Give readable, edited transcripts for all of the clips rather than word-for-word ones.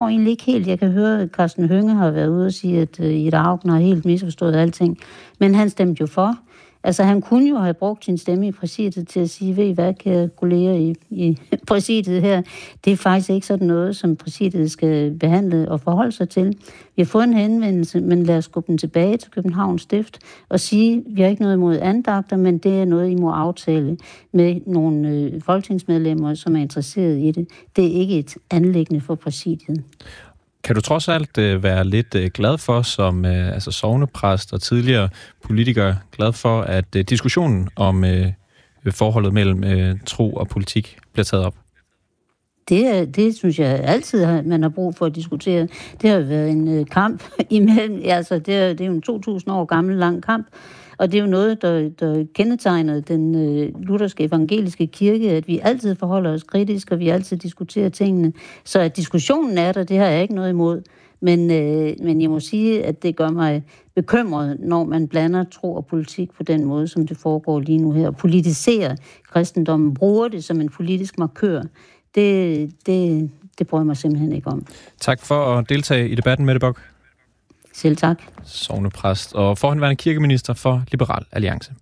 egentlig ikke helt. Jeg kan høre, at Carsten Hønge har været ude og sige, at Ida Auken har helt misforstået alting. Men han stemte jo for. Altså, han kunne jo have brugt sin stemme i præsidiet til at sige, ved I hvad, kære kolleger i præsidiet her, det er faktisk ikke sådan noget, som præsidiet skal behandle og forholde sig til. Vi har fået en henvendelse, men lad os skubbe den tilbage til Københavns Stift og sige, vi har ikke noget imod andagter, men det er noget, I må aftale med nogle folketingsmedlemmer, som er interesseret i det. Det er ikke et anliggende for præsidiet. Kan du trods alt være lidt glad for, som sognepræst og tidligere politiker, glad for, at diskussionen om forholdet mellem tro og politik bliver taget op? Det synes jeg altid, man har brug for at diskutere. Det har været en kamp imellem, altså det er jo en 2000 år gammel lang kamp, og det er jo noget, der kendetegner den lutherske evangeliske kirke, at vi altid forholder os kritisk, og vi altid diskuterer tingene. Så at diskussionen er der, det har jeg ikke noget imod. Men jeg må sige, at det gør mig bekymret, når man blander tro og politik på den måde, som det foregår lige nu her. Og politiserer kristendommen, bruger det som en politisk markør. Det bryder mig simpelthen ikke om. Tak for at deltage i debatten, Mette Bock. Selv tak. Sognepræst og forhenværende kirkeminister for Liberal Alliance.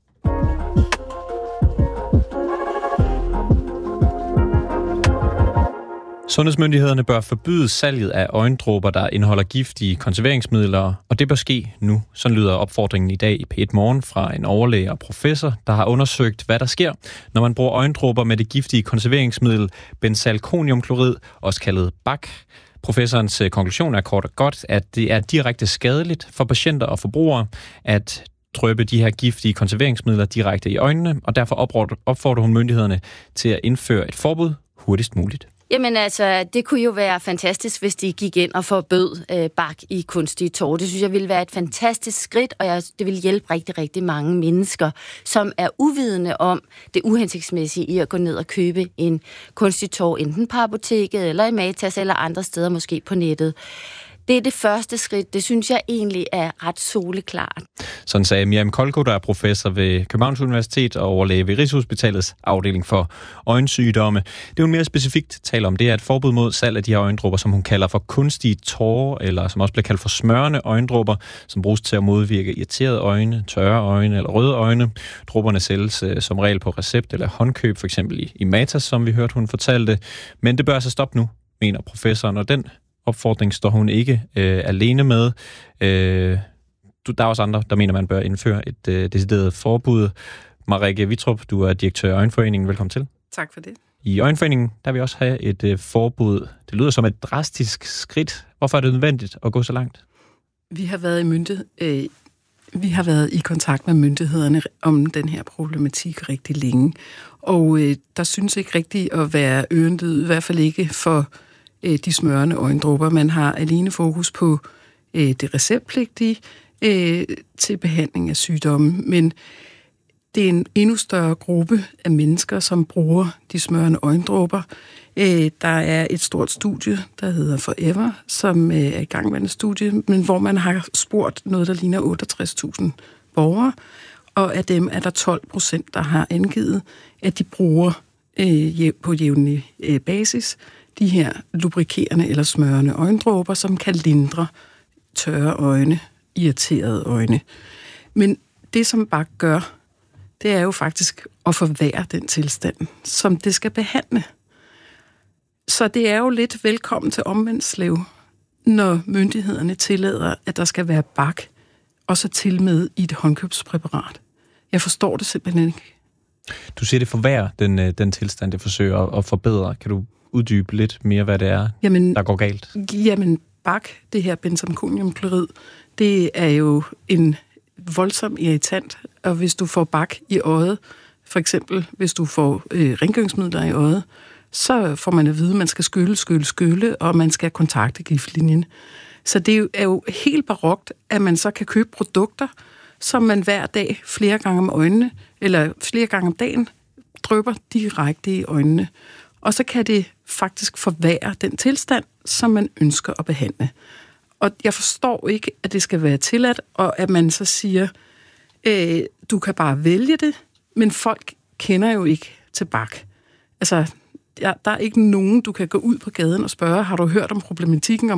Sundhedsmyndighederne bør forbyde salget af øjendråber, der indeholder giftige konserveringsmidler, og det bør ske nu. Sådan lyder opfordringen i dag i P1 Morgen fra en overlæge og professor, der har undersøgt, hvad der sker, når man bruger øjendråber med det giftige konserveringsmiddel benzalkoniumklorid, også kaldet BAK. Professorens konklusion er kort og godt, at det er direkte skadeligt for patienter og forbrugere at dryppe de her giftige konserveringsmidler direkte i øjnene, og derfor opfordrer hun myndighederne til at indføre et forbud hurtigst muligt. Jamen altså, det kunne jo være fantastisk, hvis de gik ind og forbød BAK i kunstige tårer. Det synes jeg ville være et fantastisk skridt, og det vil hjælpe rigtig, rigtig mange mennesker, som er uvidende om det uhensigtsmæssige i at gå ned og købe en kunstig tår, enten på apoteket, eller i Matas, eller andre steder, måske på nettet. Det er det første skridt. Det synes jeg egentlig er ret soleklart. Sådan sagde Miriam Kolko, der er professor ved Københavns Universitet og overlæge ved Rigshospitalets afdeling for øjensygdomme. Det hun mere specifikt taler om, det er et forbud mod salg af de her øjendråber, som hun kalder for kunstige tårer, eller som også bliver kaldt for smørende øjendråber, som bruges til at modvirke irriterede øjne, tørre øjne eller røde øjne. Dråberne sælges som regel på recept eller håndkøb, for eksempel i Matas, som vi hørte, hun fortalte. Men det bør altså stoppe nu, mener professoren, og den opfordring står hun ikke alene med. Der er også andre, der mener, man bør indføre et decideret forbud. Marikke Wittrup, du er direktør i Øjenforeningen. Velkommen til. Tak for det. I Øjenforeningen, der vil også have et forbud. Det lyder som et drastisk skridt. Hvorfor er det nødvendigt at gå så langt? Vi har været i kontakt med myndighederne om den her problematik rigtig længe. Og der synes ikke rigtigt at være ørenlyd, i hvert fald ikke for de smørende øjendråber. Man har alene fokus på det receptpligtige til behandling af sygdomme, men det er en endnu større gruppe af mennesker, som bruger de smørende øjendråber. Der er et stort studie, der hedder Forever, som er i gang med en studie, men hvor man har spurgt noget, der ligner 68.000 borgere, og af dem er der 12%, der har angivet, at de bruger på jævnlig basis de her lubrikerende eller smørende øjendråber, som kan lindre tørre øjne, irriterede øjne. Men det, som BAK gør, det er jo faktisk at forværre den tilstand, som det skal behandle. Så det er jo lidt velkommen til omvendt slev, når myndighederne tillader, at der skal være BAK, og så til med i et håndkøbspræparat. Jeg forstår det simpelthen ikke. Du siger, det forværrer den tilstand, det forsøger at forbedre. Kan du uddybe lidt mere, hvad det er, der går galt? Jamen, BAK, det her benzalkoniumklorid, det er jo en voldsom irritant, og hvis du får BAK i øjet, for eksempel hvis du får rengøringsmidler i øjet, så får man at vide, at man skal skylle, og man skal kontakte giftlinjen. Så det er jo helt barokt, at man så kan købe produkter, som man hver dag flere gange om øjnene, eller flere gange om dagen, drypper direkte i øjnene. Og så kan det faktisk forværre den tilstand, som man ønsker at behandle. Og jeg forstår ikke, at det skal være tilladt, og at man så siger, du kan bare vælge det, men folk kender jo ikke til BAK. Altså, der er ikke nogen, du kan gå ud på gaden og spørge, har du hørt om problematikken